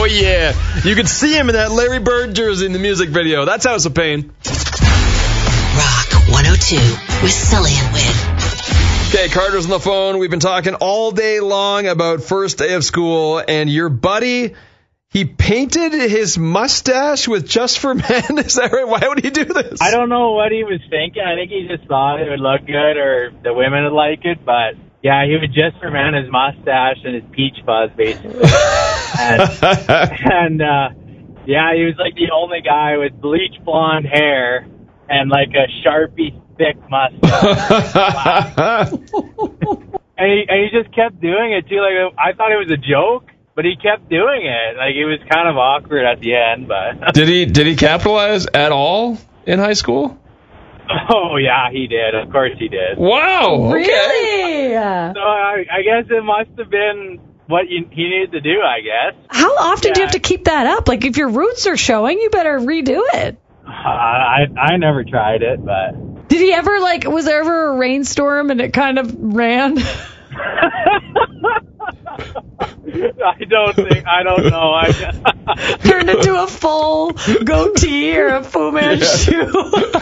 Oh, yeah. You could see him in that Larry Bird jersey in the music video. That's House of Pain. Rock 102 with Sully and Win. Okay, Carter's on the phone. We've been talking all day long about first day of school, and your buddy, he painted his mustache with Just for Men. Is that right? Why would he do this? I don't know what he was thinking. I think he just thought it would look good or the women would like it, but yeah, he would Just for Men his mustache and his peach fuzz, basically. and yeah, he was like the only guy with bleach blonde hair and like a Sharpie thick mustache. and he just kept doing it too. Like, I thought it was a joke, but he kept doing it. Like, it was kind of awkward at the end. But did he capitalize at all in high school? Oh yeah, he did. Of course he did. Wow. Okay. Really? So I guess it must have been what he needed to do, I guess. How often do you have to keep that up? Like, if your roots are showing, you better redo it. I never tried it, but... Did he ever, like, was there ever a rainstorm and it kind of ran? I don't know. Turned into a full goatee or a Fu Manchu.